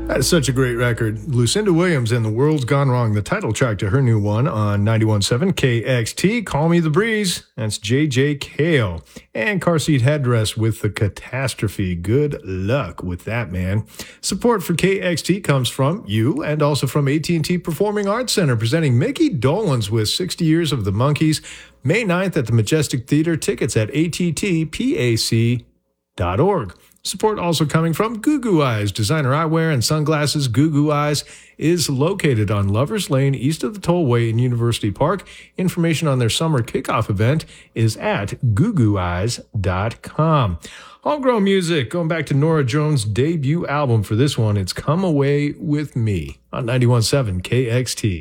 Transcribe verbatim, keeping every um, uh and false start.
That's such a great record. Lucinda Williams and The World's Gone Wrong, the title track to her new one on ninety-one point seven K X T, Call Me the Breeze. That's J J Cale. And Car Seat Headrest with The Catastrophe. Good luck with that, man. Support for K X T comes from you and also from A T and T Performing Arts Center, presenting Mickey Dolenz with sixty Years of the Monkees, May ninth at the Majestic Theater. Tickets at A T T pac dot org. Support also coming from Goo Goo Eyes, designer eyewear and sunglasses. Goo Goo Eyes is located on Lovers Lane, east of the Tollway in University Park. Information on their summer kickoff event is at goo goo eyes dot com. Homegrown music, going back to Norah Jones' debut album for this one. It's Come Away With Me on ninety-one point seven K X T.